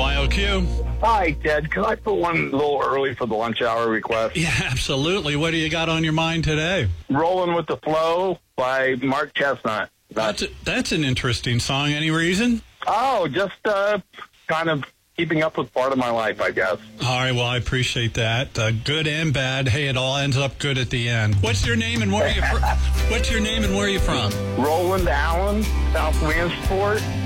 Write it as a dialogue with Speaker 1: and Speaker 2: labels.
Speaker 1: KYOQ.
Speaker 2: Hi, Ted. Can I put one a little early for the lunch hour request?
Speaker 1: Yeah, absolutely. What do you got on your mind today?
Speaker 2: Rolling with the Flow by Mark Chestnut.
Speaker 1: That's an interesting song. Any reason?
Speaker 2: Oh, just kind of keeping up with part of my life, I guess.
Speaker 1: All right, well, I appreciate that. Good and bad. Hey, it all ends up good at the end. What's your name and where are you from?
Speaker 2: Roland Allen, South Williamsport.